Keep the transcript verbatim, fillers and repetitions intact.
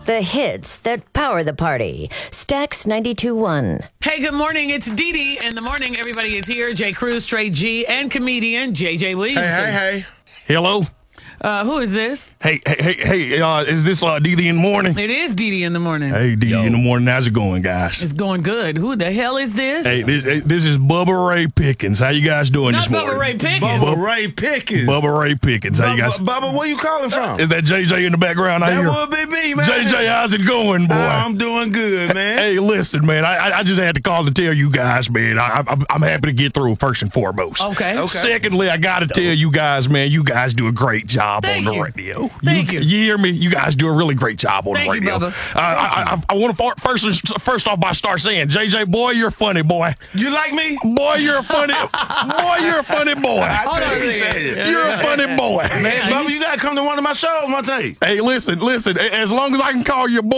The hits that power the party. Stax ninety-two point one. Hey, good morning. It's Dee Dee in the morning. Everybody is here. Jay Cruz, Trey G, and comedian J J Williamson. Hey, hey, hey. Hello? Uh, who is this? Hey, hey, hey, hey, uh, is this uh, Dee Dee in the morning? It is Dee Dee in the morning. Hey, Dee Dee in the morning. How's it going, guys? It's going good. Who the hell is this? Hey, this hey, this is Bubba Ray Pickens. How you guys doing Not this morning? Bubba Ray Pickens. Bubba Ray Pickens. Bubba Ray Pickens. How you guys? Bubba, Bubba, where you calling from? Is that J J in the background? I That hear. would be me, man. J J, how's it going, boy? I'm doing good, man. Hey, listen, man. I, I just had to call to tell you guys, man. I, I, I'm happy to get through first and foremost. Okay. Okay. Secondly, I got to tell you guys, man, you guys do a great job Thank on the you. radio. Thank you. You hear me? You guys do a really great job on Thank the you, radio. Bubba. Uh, I, I, I want to first first off by start saying, J J, boy, you're funny, boy. You like me? Boy, you're a funny. Boy, you're a funny boy. I Hold on a appreciate second. it. You're a funny boy. Man, Bubba, you got to come to one of my shows one day. Hey, listen, listen. As long as I can call you a boy.